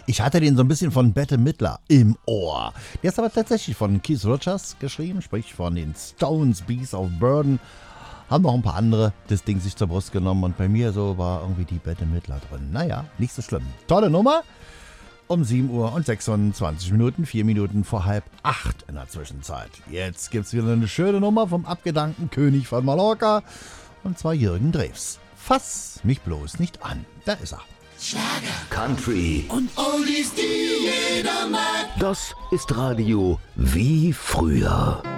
Ich hatte den so ein bisschen von Bette Midler im Ohr. Der ist aber tatsächlich von Keith Richards geschrieben, sprich von den Stones, Beasts of Burden. Haben noch ein paar andere das Ding sich zur Brust genommen und bei mir so war irgendwie die Bette Midler drin. Naja, nicht so schlimm. Tolle Nummer. Um 7 Uhr und 26 Minuten, 4 Minuten vor 7:30 in der Zwischenzeit. Jetzt gibt's wieder eine schöne Nummer vom abgedankten König von Mallorca. Und zwar Jürgen Drews. Fass mich bloß nicht an. Da ist er. Schlager, Country und Oldies, die jeder mag. Das ist Radio wie früher.